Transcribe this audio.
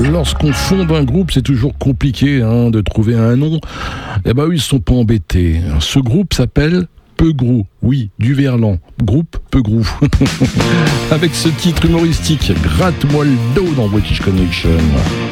lorsqu'on fonde un groupe, c'est toujours compliqué de trouver un nom. Eh ben eux, ils sont pas embêtés. Ce groupe s'appelle Peugrou, oui, du verlan, groupe Peugrou. Avec ce titre humoristique, gratte-moi le dos dans British Connection.